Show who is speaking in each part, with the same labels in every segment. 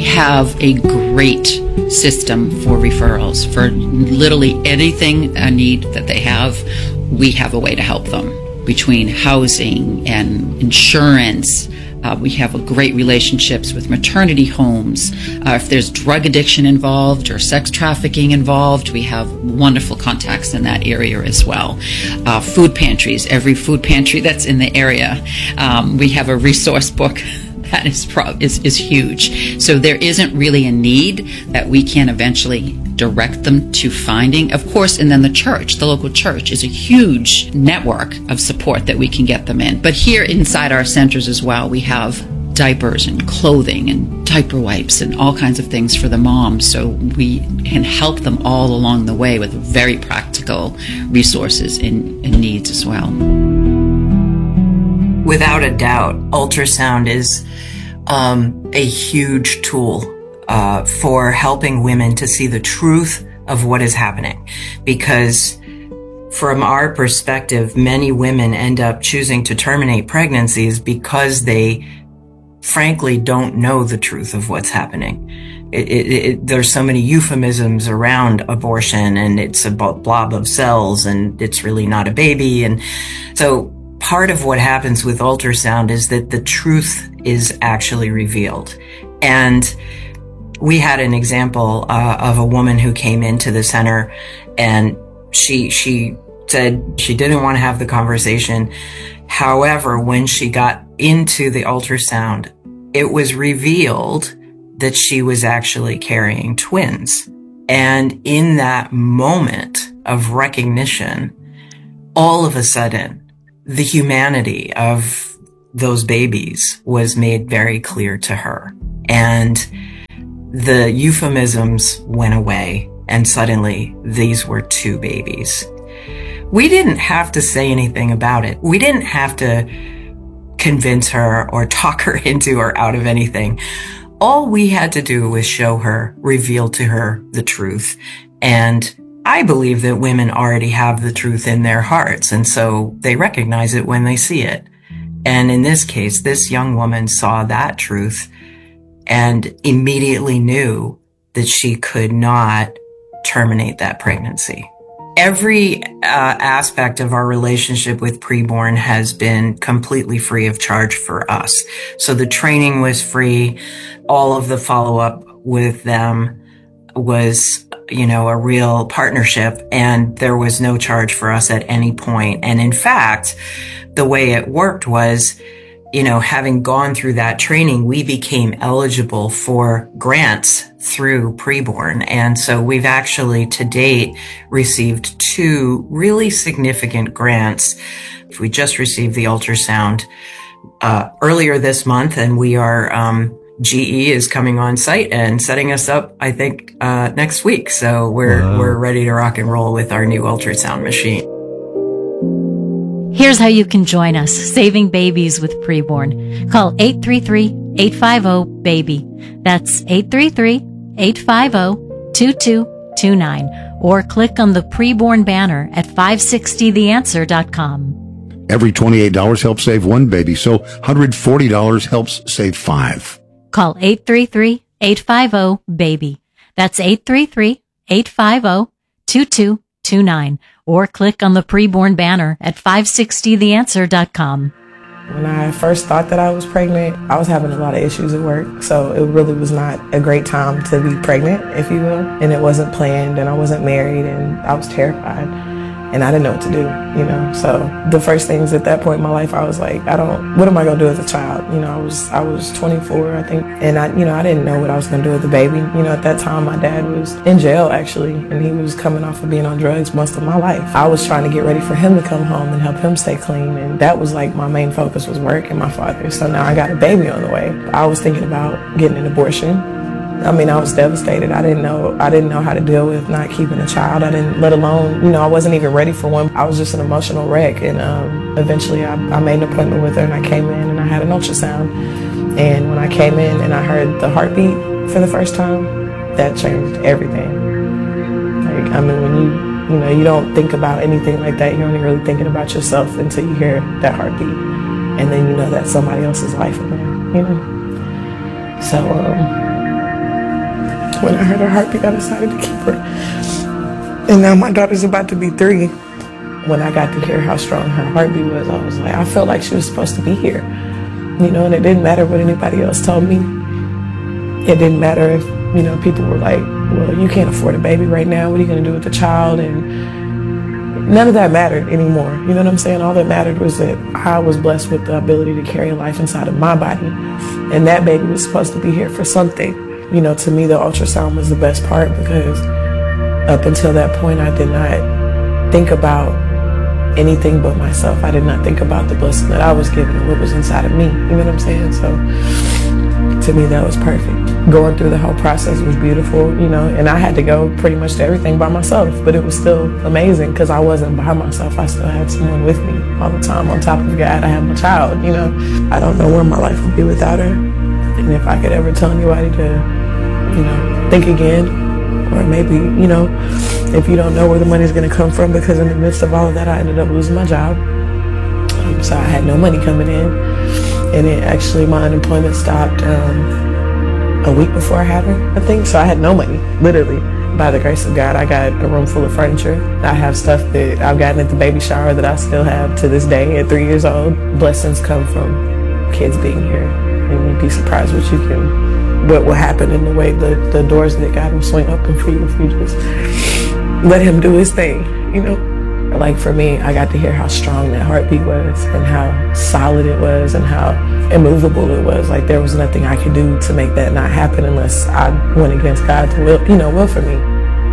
Speaker 1: have a great system for referrals. For literally anything, a need that they have, we have a way to help them. Between housing and insurance, we have great relationships with maternity homes. If there's drug addiction involved or sex trafficking involved, we have wonderful contacts in that area as well. Food pantries, every food pantry that's in the area, we have a resource book that is huge. So there isn't really a need that we can eventually direct them to finding. Of course, and then the local church is a huge network of support that we can get them in. But here inside our centers as well, we have diapers and clothing and diaper wipes and all kinds of things for the moms. So we can help them all along the way with very practical resources and needs as well.
Speaker 2: Without a doubt, ultrasound is a huge tool for helping women to see the truth of what is happening. Because from our perspective, many women end up choosing to terminate pregnancies because they frankly don't know the truth of what's happening. There's so many euphemisms around abortion, and it's a blob of cells, and it's really not a baby. And so part of what happens with ultrasound is that the truth is actually revealed. And we had an example of a woman who came into the center, and she said she didn't want to have the conversation. However, when she got into the ultrasound, it was revealed that she was actually carrying twins. And in that moment of recognition, all of a sudden, the humanity of those babies was made very clear to her. And the euphemisms went away, and suddenly these were two babies. We didn't have to say anything about it. We didn't have to convince her or talk her into or out of anything. All we had to do was show her, reveal to her the truth. And I believe that women already have the truth in their hearts, and so they recognize it when they see it. And in this case, this young woman saw that truth and immediately knew that she could not terminate that pregnancy. Every aspect of our relationship with preborn has been completely free of charge for us. So the training was free. All of the follow-up with them was, a real partnership, and there was no charge for us at any point. And in fact, the way it worked was, having gone through that training, we became eligible for grants through preborn. And so we've actually to date received 2 really significant grants. We just received the ultrasound earlier this month, and we are GE is coming on site and setting us up, I think, next week. So we're ready to rock and roll with our new ultrasound machine.
Speaker 3: Here's how you can join us, saving babies with preborn. Call 833-850-BABY. That's 833-850-2229. Or click on the preborn banner at 560theanswer.com.
Speaker 4: Every $28 helps save 1 baby, so $140 helps save 5.
Speaker 3: Call 833-850-BABY. That's 833-850-2229. Or click on the preborn banner at 560theanswer.com.
Speaker 5: When I first thought that I was pregnant, I was having a lot of issues at work, so it really was not a great time to be pregnant, if you will. And it wasn't planned, and I wasn't married, and I was terrified. And I didn't know what to do, So the first things at that point in my life, I was like, what am I going to do as a child? I was 24, I think. And I didn't know what I was going to do with the baby. At that time, my dad was in jail, actually, and he was coming off of being on drugs most of my life. I was trying to get ready for him to come home and help him stay clean. And that was like my main focus was work and my father. So now I got a baby on the way. I was thinking about getting an abortion. I was devastated. I didn't know how to deal with not keeping a child. Let alone, I wasn't even ready for one. I was just an emotional wreck. And eventually I made an appointment with her, and I came in and I had an ultrasound. And when I came in and I heard the heartbeat for the first time, that changed everything. When you don't think about anything like that, you're only really thinking about yourself until you hear that heartbeat. And then that's somebody else's life in there, So, When I heard her heartbeat, I decided to keep her. And now my daughter's about to be 3. When I got to hear how strong her heartbeat was, I was like, I felt like she was supposed to be here. And it didn't matter what anybody else told me. It didn't matter if, people were like, well, you can't afford a baby right now. What are you going to do with the child? And none of that mattered anymore. You know what I'm saying? All that mattered was that I was blessed with the ability to carry life inside of my body. And that baby was supposed to be here for something. To me, the ultrasound was the best part, because up until that point, I did not think about anything but myself. I did not think about the blessing that I was given and what was inside of me. You know what I'm saying? So to me, that was perfect. Going through the whole process was beautiful, and I had to go pretty much to everything by myself, but it was still amazing because I wasn't by myself. I still had someone with me all the time. On top of God, I had my child, I don't know where my life would be without her. And if I could ever tell anybody to, think again, or maybe, if you don't know where the money's going to come from, because in the midst of all of that, I ended up losing my job. So I had no money coming in. And my unemployment stopped a week before I had her, I think. So I had no money, literally. By the grace of God, I got a room full of furniture. I have stuff that I've gotten at the baby shower that I still have to this day at 3 years old. Blessings come from kids being here. And you'd be surprised what will happen in the way the doors that God will swing open for you if you just let him do his thing, Like for me, I got to hear how strong that heartbeat was and how solid it was and how immovable it was. Like there was nothing I could do to make that not happen unless I went against God's will for me.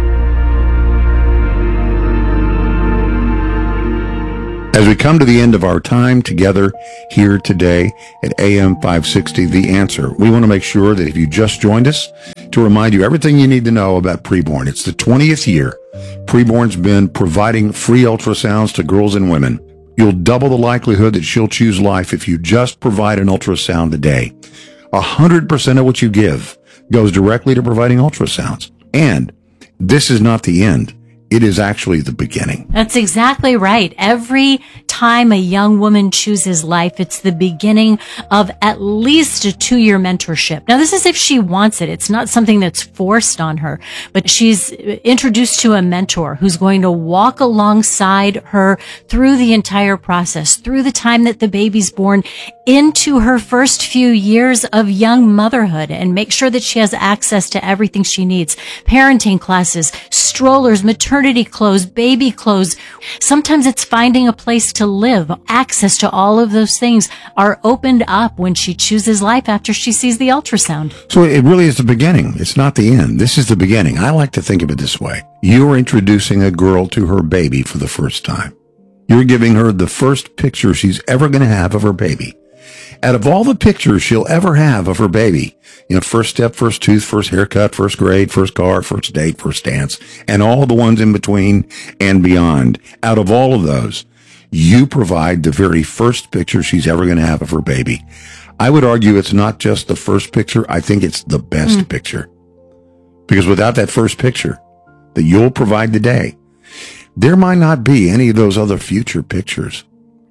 Speaker 4: As we come to the end of our time together here today at AM 560, The Answer, we want to make sure that if you just joined us, to remind you everything you need to know about Preborn. It's the 20th year. Preborn's been providing free ultrasounds to girls and women. You'll double the likelihood that she'll choose life if you just provide an ultrasound a day. 100% of what you give goes directly to providing ultrasounds. And this is not the end. It is actually the beginning.
Speaker 3: That's exactly right. Every time a young woman chooses life, it's the beginning of at least a 2-year mentorship. Now, this is if she wants it. It's not something that's forced on her, but she's introduced to a mentor who's going to walk alongside her through the entire process, through the time that the baby's born, into her first few years of young motherhood, and make sure that she has access to everything she needs. Parenting classes, strollers, maternity clothes, baby clothes. Sometimes it's finding a place to live. Access to all of those things are opened up when she chooses life after she sees the ultrasound.
Speaker 4: So it really is the beginning. It's not the end. This is the beginning. I like to think of it this way. You're introducing a girl to her baby for the first time. You're giving her the first picture she's ever going to have of her baby. Out of all the pictures she'll ever have of her baby, first step, first tooth, first haircut, first grade, first car, first date, first dance, and all the ones in between and beyond, out of all of those, you provide the very first picture she's ever going to have of her baby. I would argue it's not just the first picture. I think it's the best picture. Because without that first picture that you'll provide today, there might not be any of those other future pictures.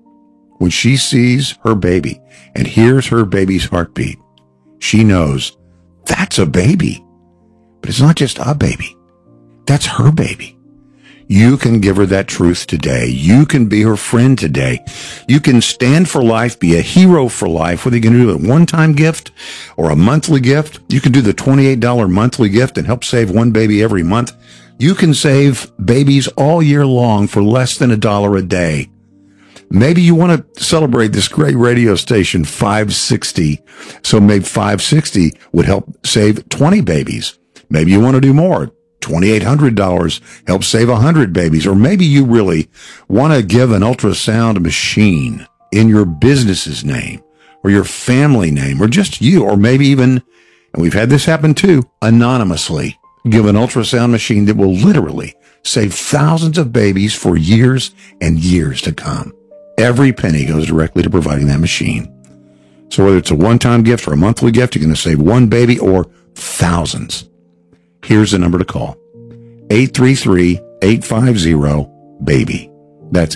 Speaker 4: When she sees her baby and hears her baby's heartbeat, she knows that's a baby. But it's not just a baby. That's her baby. You can give her that truth today. You can be her friend today. You can stand for life, be a hero for life, whether you're going to do a one-time gift or a monthly gift. You can do the $28 monthly gift and help save one baby every month. You can save babies all year long for less than $1 a day. Maybe you want to celebrate this great radio station, 560. So maybe 560 would help save 20 babies. Maybe you want to do more. $2,800 help save 100 babies. Or maybe you really want to give an ultrasound machine in your business's name or your family name or just you, or maybe even, and we've had this happen too, anonymously give an ultrasound machine that will literally save thousands of babies for years and years to come. Every penny goes directly to providing that machine. So whether it's a one-time gift or a monthly gift, you're going to save one baby or thousands. Here's the number to call. 833-850-BABY. That's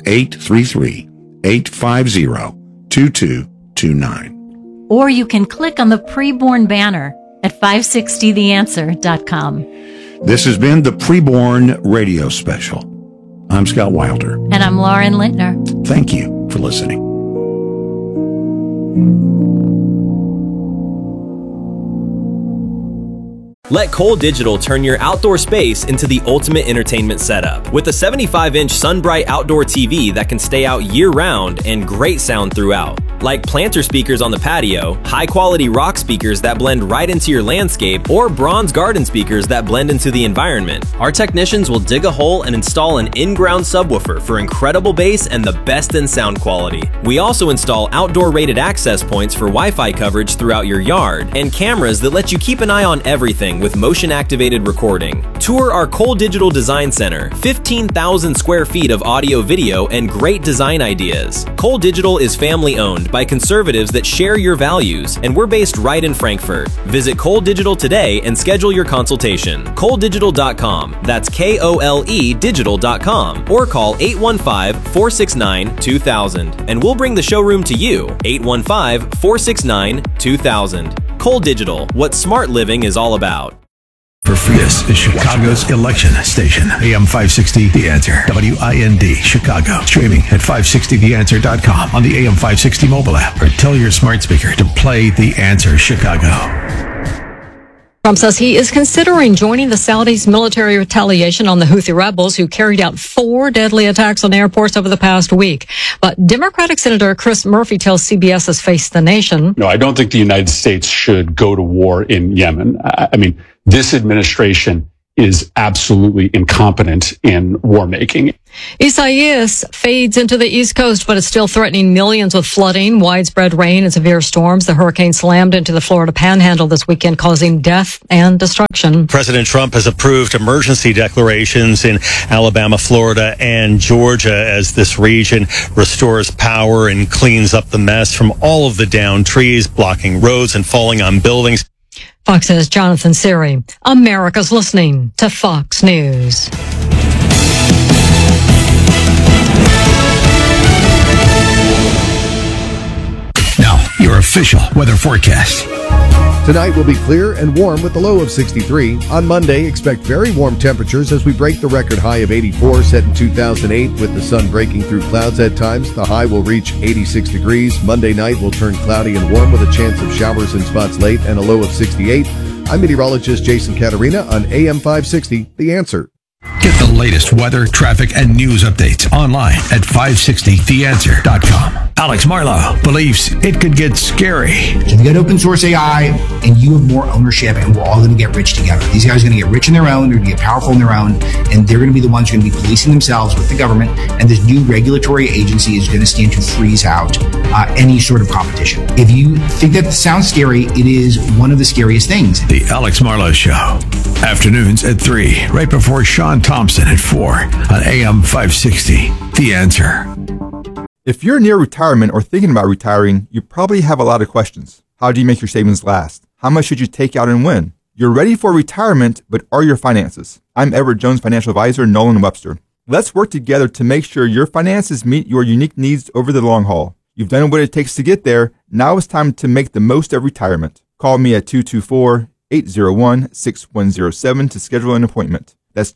Speaker 4: 833-850-2229.
Speaker 3: Or you can click on the Preborn banner at 560theanswer.com.
Speaker 4: This has been the Preborn Radio Special. I'm Scott Wilder.
Speaker 3: And I'm Lauren Lintner.
Speaker 4: Thank you for listening.
Speaker 6: Let Cole Digital turn your outdoor space into the ultimate entertainment setup. With a 75-inch SunBright outdoor TV that can stay out year-round and great sound throughout. Like planter speakers on the patio, high-quality rock speakers that blend right into your landscape, or bronze garden speakers that blend into the environment. Our technicians will dig a hole and install an in-ground subwoofer for incredible bass and the best in sound quality. We also install outdoor rated access points for Wi-Fi coverage throughout your yard, and cameras that let you keep an eye on everything with motion-activated recording. Tour our Cole Digital Design Center, 15,000 square feet of audio, video, and great design ideas. Cole Digital is family-owned by conservatives that share your values, and we're based right in Frankfurt. Visit Cole Digital today and schedule your consultation. ColeDigital.com. That's KOLE digital.com, or call 815-469-2000, and we'll bring the showroom to you. 815-469-2000. Cole Digital, what smart living is all about.
Speaker 7: This is Chicago's election station, AM 560 The Answer, WIND, Chicago. Streaming at 560theanswer.com on the AM 560 mobile app, or tell your smart speaker to play The Answer Chicago.
Speaker 8: Trump says he is considering joining the Saudis' military retaliation on the Houthi rebels who carried out 4 deadly attacks on airports over the past week. But Democratic Senator Chris Murphy tells CBS's Face the Nation.
Speaker 9: No, I don't think the United States should go to war in Yemen. I mean, this administration is absolutely incompetent in war making.
Speaker 8: Isaias fades into the East Coast, but it's still threatening millions with flooding, widespread rain, and severe storms. The hurricane slammed into the Florida Panhandle this weekend, causing death and destruction.
Speaker 10: President Trump has approved emergency declarations in Alabama, Florida, and Georgia as this region restores power and cleans up the mess from all of the downed trees, blocking roads and falling on buildings.
Speaker 8: Fox's Jonathan Siri. America's listening to Fox News.
Speaker 7: Now, your official weather forecast.
Speaker 11: Tonight will be clear and warm with a low of 63. On Monday, expect very warm temperatures as we break the record high of 84 set in 2008 with the sun breaking through clouds at times. The high will reach 86 degrees. Monday night will turn cloudy and warm with a chance of showers in spots late and a low of 68. I'm meteorologist Jason Caterina on AM 560, The Answer.
Speaker 7: Get the latest weather, traffic, and news updates online at 560theanswer.com. Alex Marlow believes it could get scary.
Speaker 12: If you get open source AI and you have more ownership, and we're all going to get rich together. These guys are going to get rich in their own, they're going to get powerful in their own, and they're going to be the ones who are going to be policing themselves with the government, and this new regulatory agency is going to stand to freeze out any sort of competition. If you think that sounds scary, it is one of the scariest things.
Speaker 7: The Alex Marlow Show. Afternoons at 3, right before Sean Thompson at 4 on AM 560. The Answer.
Speaker 13: If you're near retirement or thinking about retiring, you probably have a lot of questions. How do you make your savings last? How much should you take out and when? You're ready for retirement, but are your finances? I'm Edward Jones financial advisor, Nolan Webster. Let's work together to make sure your finances meet your unique needs over the long haul. You've done what it takes to get there. Now it's time to make the most of retirement. Call me at 224-801-6107 to schedule an appointment. That's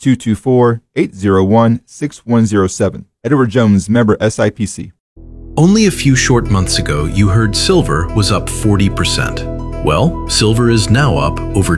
Speaker 13: 224-801-6107. Edward Jones, member SIPC.
Speaker 14: Only a few short months ago, you heard silver was up 40%. Well, silver is now up over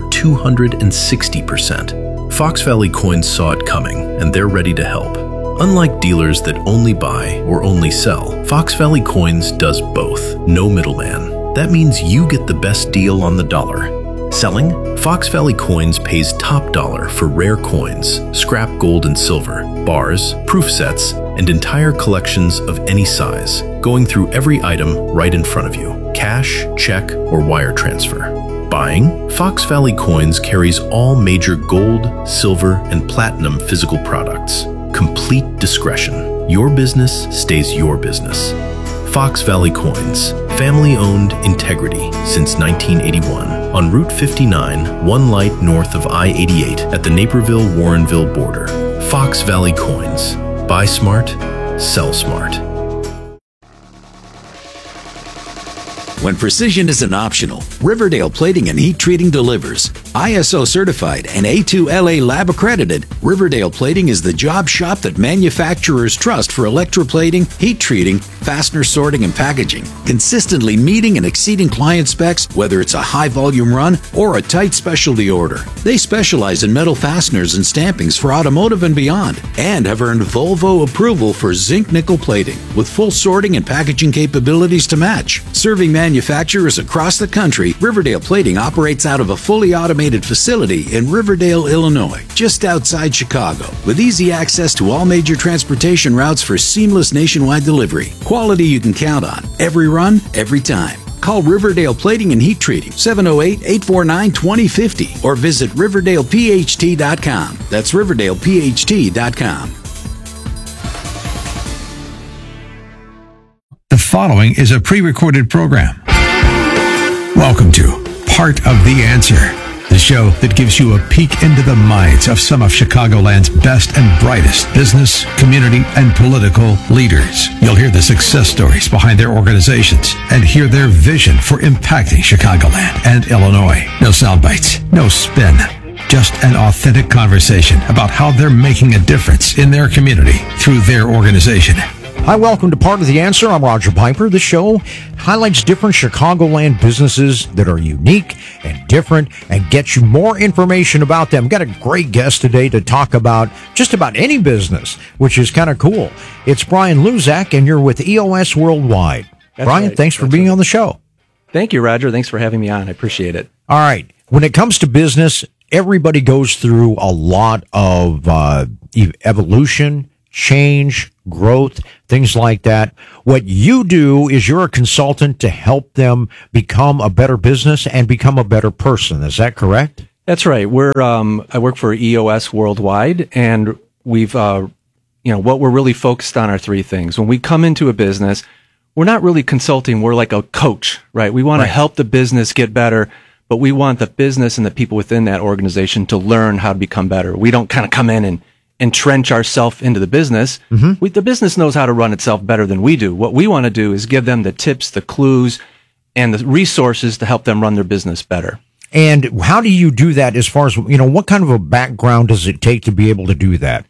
Speaker 14: 260%. Fox Valley Coins saw it coming, and they're ready to help. Unlike dealers that only buy or only sell, Fox Valley Coins does both. No middleman. That means you get the best deal on the dollar. Selling, Fox Valley Coins pays top dollar for rare coins, scrap gold and silver, bars, proof sets, and entire collections of any size, going through every item right in front of you, cash, check, or wire transfer. Buying, Fox Valley Coins carries all major gold, silver, and platinum physical products. Complete discretion. Your business stays your business. Fox Valley Coins, family-owned integrity since 1981. On Route 59, one light north of I-88 at the Naperville-Warrenville border. Fox Valley Coins. Buy smart, sell smart.
Speaker 15: When precision isn't optional, Riverdale Plating and Heat Treating delivers. ISO certified and A2LA lab accredited, Riverdale Plating is the job shop that manufacturers trust for electroplating, heat treating, fastener sorting, and packaging, consistently meeting and exceeding client specs, whether it's a high volume run or a tight specialty order. They specialize in metal fasteners and stampings for automotive and beyond, and have earned Volvo approval for zinc nickel plating, with full sorting and packaging capabilities to match. Serving manufacturers across the country, Riverdale Plating operates out of a fully automated facility in Riverdale, Illinois, just outside Chicago, with easy access to all major transportation routes for seamless nationwide delivery. Quality you can count on, every run, every time. Call Riverdale Plating and Heat Treating, 708-849-2050, or visit RiverdalePHT.com. That's RiverdalePHT.com.
Speaker 7: The following is a pre-recorded program. Welcome to Part of the Answer, the show that gives you a peek into the minds of some of Chicagoland's best and brightest business, community, and political leaders. You'll hear the success stories behind their organizations and hear their vision for impacting Chicagoland and Illinois. No sound bites, no spin, just an authentic conversation about how they're making a difference in their community through their organization.
Speaker 16: Hi, welcome to Part of the Answer. I'm Roger Piper. The show highlights different Chicagoland businesses that are unique and different and gets you more information about them. Got a great guest today to talk about just about any business, which is kind of cool. It's Brian Luzak, and you're with EOS Worldwide. Brian, thanks for being on the show.
Speaker 17: Thank you, Roger. Thanks for having me on. I appreciate it.
Speaker 16: All right. When it comes to business, everybody goes through a lot of evolution, change, growth, things like that. What you do is you're a consultant to help them become a better business and become a better person. Is that correct?
Speaker 17: That's right. I work for EOS Worldwide, and we've, what we're really focused on are three things. When we come into a business, we're not really consulting. We're like a coach, right? We want to help the business get better, but we want the business and the people within that organization to learn how to become better. We don't kind of come in and entrench ourselves into the business. The business knows how to run itself better than we do. What we want to do is give them the tips, the clues, and the resources to help them run their business better.
Speaker 16: And how do you do that as far as, what kind of a background does it take to be able to do that?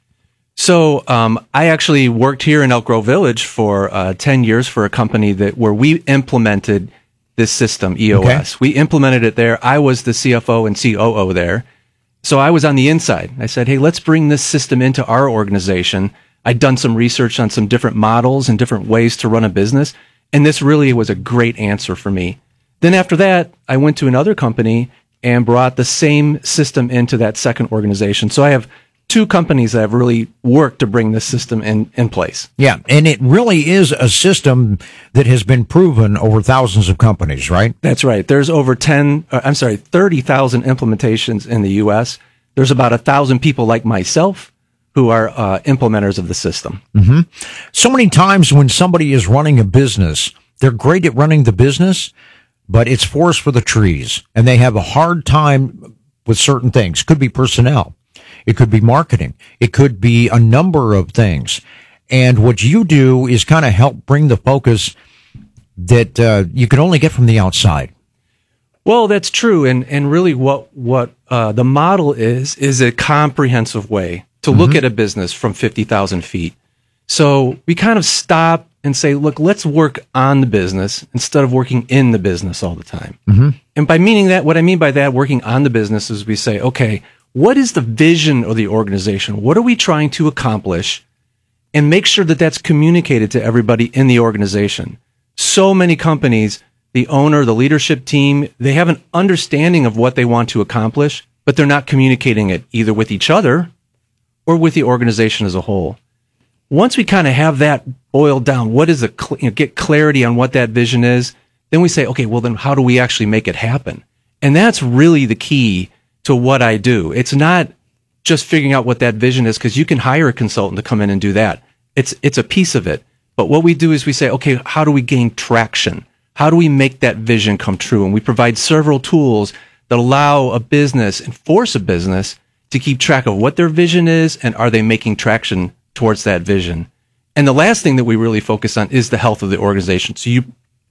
Speaker 17: So I actually worked here in Elk Grove Village for 10 years for a company where we implemented this system, EOS. Okay. We implemented it there. I was the CFO and COO there. So I was on the inside. I said, hey, let's bring this system into our organization. I'd done some research on some different models and different ways to run a business, and this really was a great answer for me. Then after that, I went to another company and brought the same system into that second organization. So I have two companies that have really worked to bring this system in place.
Speaker 16: Yeah, and it really is a system that has been proven over thousands of companies, right?
Speaker 17: That's right. There's over 30,000 implementations in the U.S. There's about 1,000 people like myself who are implementers of the system.
Speaker 16: Mm-hmm. So many times when somebody is running a business, they're great at running the business, but it's forest for the trees, and they have a hard time with certain things. Could be personnel. It could be marketing. It could be a number of things. And what you do is kind of help bring the focus that you can only get from the outside.
Speaker 17: Well, that's true. And really what the model is a comprehensive way to look at a business from 50,000 feet. So we kind of stop and say, look, let's work on the business instead of working in the business all the time. And by meaning that, what I mean by that, working on the business, is we say, okay, what is the vision of the organization? What are we trying to accomplish? And make sure that that's communicated to everybody in the organization. So many companies, the owner, the leadership team, they have an understanding of what they want to accomplish, but they're not communicating it either with each other or with the organization as a whole. Once we kind of have that boiled down, what is get clarity on what that vision is, then we say, okay, well then how do we actually make it happen? And that's really the key to what I do. It's not just figuring out what that vision is, because you can hire a consultant to come in and do that. It's a piece of it. But what we do is we say, okay, how do we gain traction? How do we make that vision come true? And we provide several tools that allow a business and force a business to keep track of what their vision is and are they making traction towards that vision. And the last thing that we really focus on is the health of the organization. So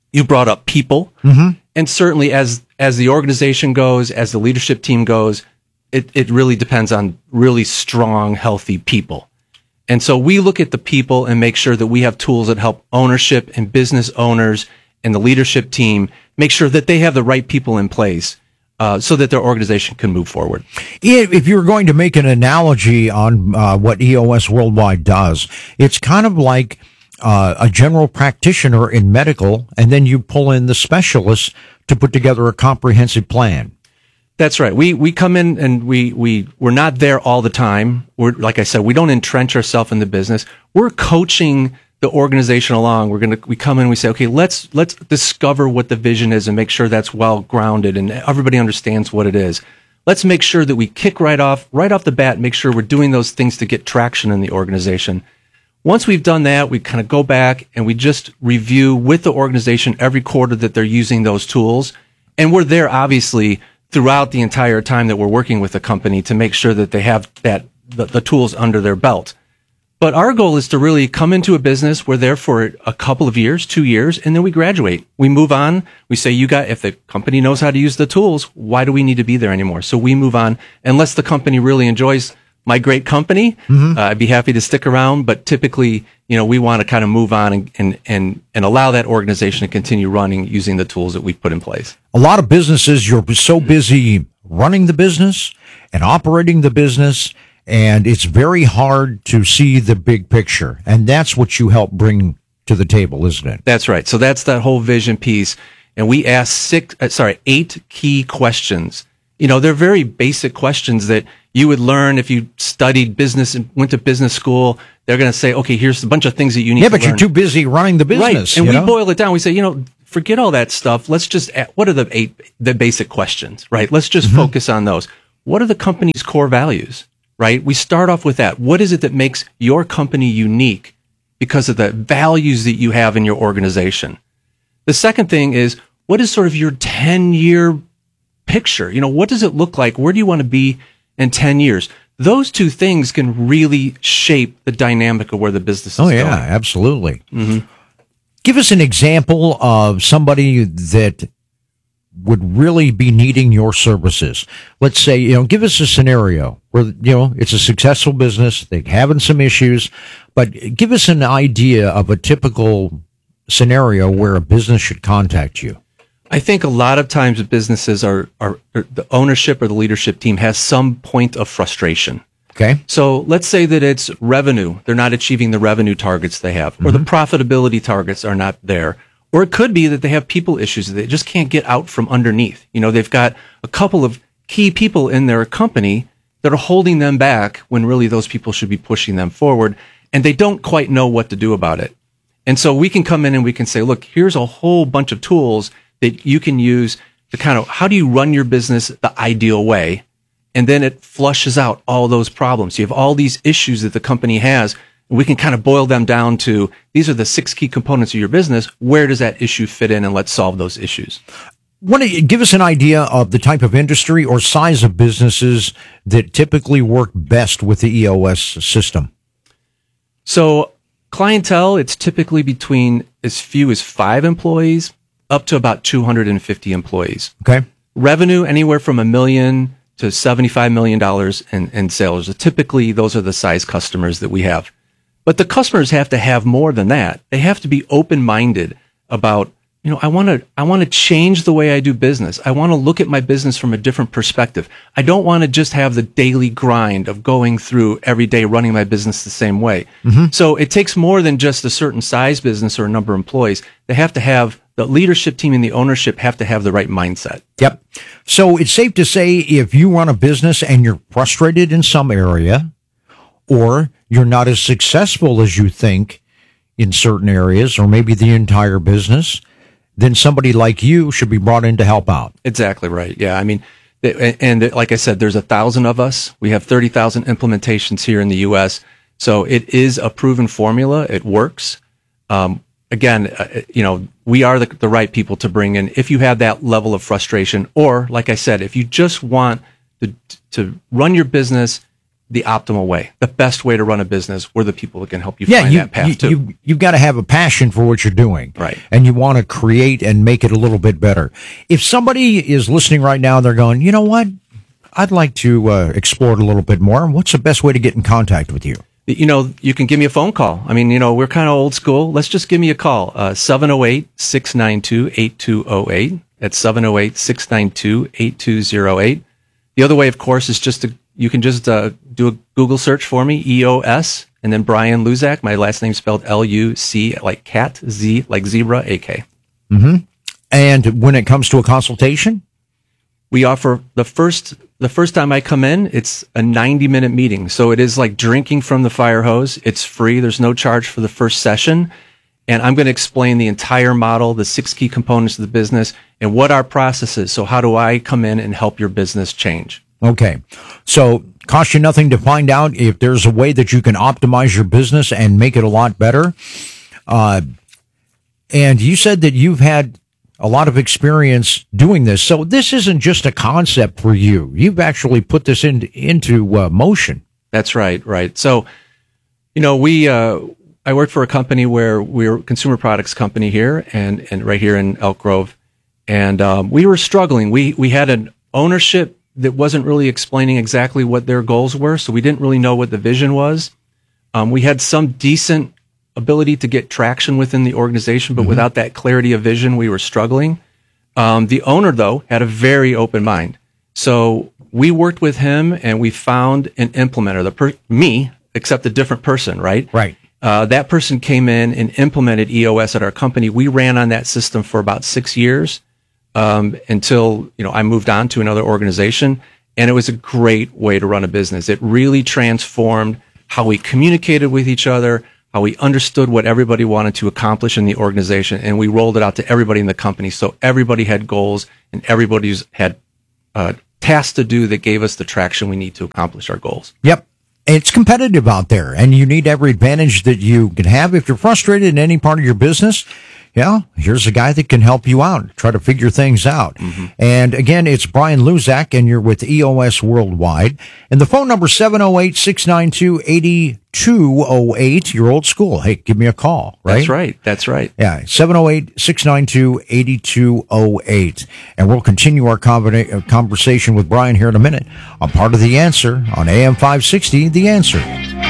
Speaker 17: You brought up people.
Speaker 16: Mm-hmm.
Speaker 17: And certainly as the organization goes, as the leadership team goes, it really depends on really strong, healthy people. And so we look at the people and make sure that we have tools that help ownership and business owners and the leadership team make sure that they have the right people in place so that their organization can move forward.
Speaker 16: If you were going to make an analogy on what EOS Worldwide does, it's kind of like a general practitioner in medical, and then you pull in the specialists to put together a comprehensive plan.
Speaker 17: That's right. We come in and we're not there all the time. We're, like I said, we don't entrench ourselves in the business. We're coaching the organization along. We come in and we say, okay, let's discover what the vision is and make sure that's well grounded and everybody understands what it is. Let's make sure that we kick right off the bat, make sure we're doing those things to get traction in the organization. Once we've done that, we kind of go back and we just review with the organization every quarter that they're using those tools. And we're there, obviously, throughout the entire time that we're working with the company to make sure that they have the tools under their belt. But our goal is to really come into a business. We're there for a couple of years, 2 years, and then we graduate. We move on. We say, if the company knows how to use the tools, why do we need to be there anymore? So we move on. Unless the company really enjoys my great company, I'd be happy to stick around. But typically, we want to kind of move on and allow that organization to continue running using the tools that we've put in place.
Speaker 16: A lot of businesses, you're so busy running the business and operating the business, and it's very hard to see the big picture. And that's what you help bring to the table, isn't it?
Speaker 17: That's right. So that's that whole vision piece. And we ask 8 key questions. They're very basic questions that you would learn if you studied business and went to business school. They're going to say, okay, here's a bunch of things that you need to learn.
Speaker 16: Yeah, but you're too busy running the business.
Speaker 17: Right. And we boil it down. We say, forget all that stuff. Let's just, what are the basic questions, right? Let's just focus on those. What are the company's core values, right? We start off with that. What is it that makes your company unique because of the values that you have in your organization? The second thing is, what is sort of your 10-year picture? What does it look like? Where do you want to be in 10 years? Those two things can really shape the dynamic of where the business is going.
Speaker 16: Oh, yeah, absolutely. Mm-hmm. Give us an example of somebody that would really be needing your services. Let's say, give us a scenario where, it's a successful business, they're having some issues, but give us an idea of a typical scenario where a business should contact you.
Speaker 17: I think a lot of times businesses are the ownership or the leadership team has some point of frustration.
Speaker 16: Okay.
Speaker 17: So let's say that it's revenue. They're not achieving the revenue targets they have, or the profitability targets are not there. Or it could be that they have people issues that they just can't get out from underneath. They've got a couple of key people in their company that are holding them back when really those people should be pushing them forward, and they don't quite know what to do about it. And so we can come in and we can say, look, here's a whole bunch of tools that you can use to kind of, how do you run your business the ideal way? And then it flushes out all those problems. You have all these issues that the company has, and we can kind of boil them down to, these are the 6 key components of your business. Where does that issue fit in? And let's solve those issues.
Speaker 16: Want to give us an idea of the type of industry or size of businesses that typically work best with the EOS system?
Speaker 17: So clientele, it's typically between as few as 5 employees up to about 250 employees.
Speaker 16: Okay.
Speaker 17: Revenue, anywhere from $1 million to $75 million in sales. Typically, those are the size customers that we have. But the customers have to have more than that. They have to be open-minded about, I want to change the way I do business. I want to look at my business from a different perspective. I don't want to just have the daily grind of going through every day running my business the same way. Mm-hmm. So it takes more than just a certain size business or a number of employees. They have to have, the leadership team and the ownership have to have the right mindset.
Speaker 16: Yep. So it's safe to say if you run a business and you're frustrated in some area, or you're not as successful as you think in certain areas, or maybe the entire business, then somebody like you should be brought in to help out.
Speaker 17: Exactly right. Yeah. I mean, and like I said, there's 1,000 of us. We have 30,000 implementations here in the U.S. So it is a proven formula. It works. Again, we are the right people to bring in if you have that level of frustration, or like I said, if you just want to run your business the optimal way, the best way to run a business. We're the people that can help you find that path too.
Speaker 16: You've got to have a passion for what you're doing.
Speaker 17: Right.
Speaker 16: And you want to create and make it a little bit better. If somebody is listening right now and they're going, you know what? I'd like to explore it a little bit more. What's the best way to get in contact with you?
Speaker 17: You know, you can give me a phone call. I mean, you know, we're kind of old school. Let's just give me a call. 708-692-8208. That's 708-692-8208. The other way, of course, is you can just do a Google search for me, EOS, and then Brian Luzak. My last name spelled L-U-C, like cat, Z, like zebra, A-K.
Speaker 16: Mm-hmm. And when it comes to a consultation?
Speaker 17: We offer the first time I come in, it's a 90-minute meeting. So it is like drinking from the fire hose. It's free. There's no charge for the first session. And I'm going to explain the entire model, the 6 key components of the business, and what our process is. So how do I come in and help your business change?
Speaker 16: Okay. So cost you nothing to find out if there's a way that you can optimize your business and make it a lot better. And you said that you've had a lot of experience doing this. So this isn't just a concept for you. You've actually put this into motion.
Speaker 17: That's right. Right. So, you know, I worked for a company where we're a consumer products company here and right here in Elk Grove. And we were struggling. We had an ownership that wasn't really explaining exactly what their goals were. So we didn't really know what the vision was. We had some decent ability to get traction within the organization, but without that clarity of vision, we were struggling. The owner, though, had a very open mind. So we worked with him and we found an implementer, me, except a different person, right?
Speaker 16: Right.
Speaker 17: That person came in and implemented EOS at our company. We ran on that system for about 6 years until, you know, I moved on to another organization. And it was a great way to run a business. It really transformed how we communicated with each other, how we understood what everybody wanted to accomplish in the organization, and we rolled it out to everybody in the company. So everybody had goals and everybody had tasks to do that gave us the traction we need to accomplish our goals.
Speaker 16: Yep. It's competitive out there, and you need every advantage that you can have. If you're frustrated in any part of your business, yeah, here's a guy that can help you out, try to figure things out. Mm-hmm. And again, it's Brian Luzak, and you're with EOS Worldwide. And the phone number 708-692-8208. You're old school. Hey, give me a call, right?
Speaker 17: That's right. That's right.
Speaker 16: Yeah, 708-692-8208. And we'll continue our conversation with Brian here in a minute. I'm part of The Answer on AM 560, The Answer.